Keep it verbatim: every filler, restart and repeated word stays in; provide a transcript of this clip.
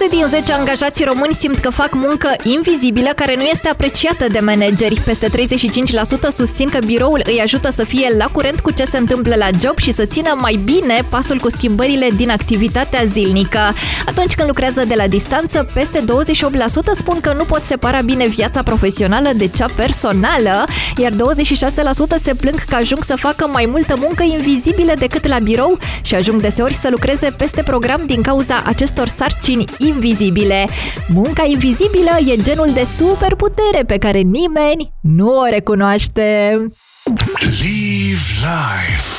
șapte din zece angajați români simt că fac muncă invizibilă care nu este apreciată de manageri. Peste treizeci și cinci la sută susțin că biroul îi ajută să fie la curent cu ce se întâmplă la job și să țină mai bine pasul cu schimbările din activitatea zilnică. Atunci când lucrează de la distanță, peste douăzeci și opt la sută spun că nu pot separa bine viața profesională de cea personală, iar douăzeci și șase la sută se plâng că ajung să facă mai multă muncă invizibilă decât la birou și ajung deseori să lucreze peste program din cauza acestor sarcini invizibile. Munca invizibilă e genul de superputere pe care nimeni nu o recunoaște. Live life.